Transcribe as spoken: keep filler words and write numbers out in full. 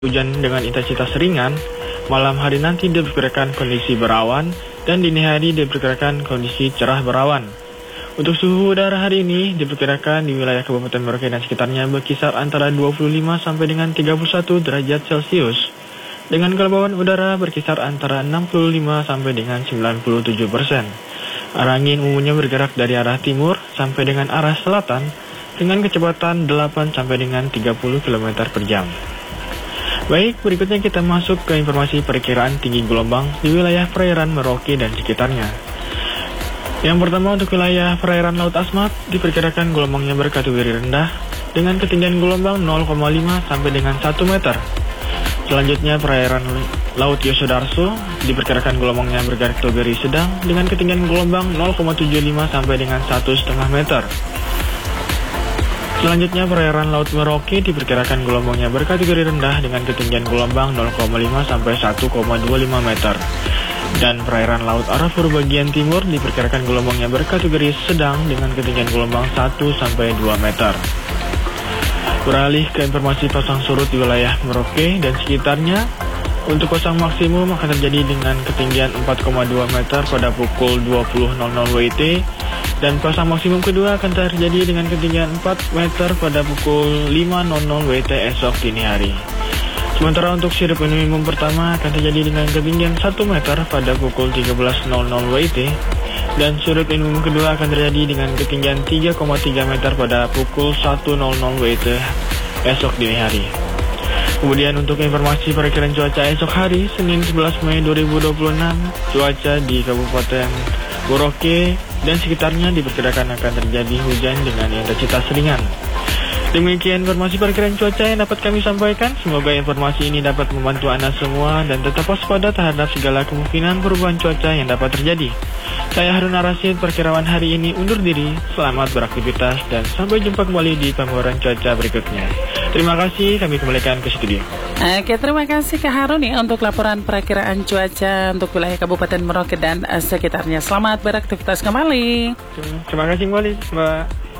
Hujan dengan intensitas ringan, malam hari nanti diperkirakan kondisi berawan, dan dini hari diperkirakan kondisi cerah berawan. Untuk suhu udara hari ini diperkirakan di wilayah Kabupaten Merauke dan sekitarnya berkisar antara dua puluh lima sampai dengan tiga puluh satu derajat Celcius, dengan kelembaban udara berkisar antara enam puluh lima sampai dengan sembilan puluh tujuh persen. Arah angin umumnya bergerak dari arah timur sampai dengan arah selatan dengan kecepatan delapan sampai dengan tiga puluh kilometer per jam. Baik, berikutnya kita masuk ke informasi perkiraan tinggi gelombang di wilayah perairan Merauke dan sekitarnya. Yang pertama untuk wilayah perairan Laut Asmat diperkirakan gelombangnya berkategori rendah dengan ketinggian gelombang nol koma lima sampai dengan satu meter. Selanjutnya perairan Laut Yosudarso diperkirakan gelombangnya berkategori sedang dengan ketinggian gelombang nol koma tujuh lima sampai dengan satu koma lima meter. Selanjutnya perairan Laut Merauke diperkirakan gelombangnya berkategori rendah dengan ketinggian gelombang nol koma lima sampai satu koma dua lima meter. Dan perairan Laut Arafura bagian timur diperkirakan gelombangnya berkategori sedang dengan ketinggian gelombang satu sampai dua meter. Beralih ke informasi pasang surut di wilayah Merauke dan sekitarnya. Untuk pasang maksimum akan terjadi dengan ketinggian empat koma dua meter pada pukul dua puluh W T. Dan pasang maksimum kedua akan terjadi dengan ketinggian empat meter pada pukul lima W T esok dini hari. Sementara untuk sirip minimum pertama akan terjadi dengan ketinggian satu meter pada pukul tiga belas W T. Dan surut minimum kedua akan terjadi dengan ketinggian tiga koma tiga meter pada pukul satu W T esok dini hari. Kemudian untuk informasi perkiraan cuaca esok hari, Senin sebelas Mei dua ribu dua puluh enam, cuaca di Kabupaten Merauke dan sekitarnya diperkirakan akan terjadi hujan dengan intensitas ringan. Demikian informasi perkiraan cuaca yang dapat kami sampaikan. Semoga informasi ini dapat membantu Anda semua dan tetap waspada terhadap segala kemungkinan perubahan cuaca yang dapat terjadi. Saya Harun Arasid, perkiraan hari ini undur diri. Selamat beraktivitas dan sampai jumpa kembali di pembahasan cuaca berikutnya. Terima kasih, kami kembalikan ke studio. Oke, terima kasih Kak Harun ya untuk laporan perakiraan cuaca untuk wilayah Kabupaten Merauke dan uh, sekitarnya. Selamat beraktivitas kembali. Terima kasih kembali, Mbak.